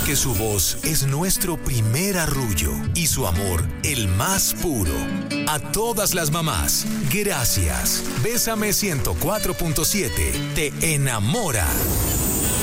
porque su voz es nuestro primer arrullo y su amor el más puro. A todas las mamás, gracias. Bésame 104.7 te enamora.